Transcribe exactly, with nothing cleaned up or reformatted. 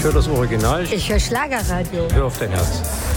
Ich höre das Original. Ich höre Schlagerradio. Hör auf dein Herz.